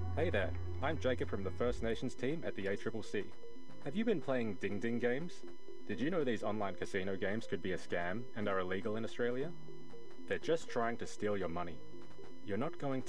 Hey there, I'm Jacob from the First Nations team at the ACCC. Have you been playing Ding Ding games? Did you know these online casino games could be a scam and are illegal in Australia? They're just trying to steal your money. You're not going to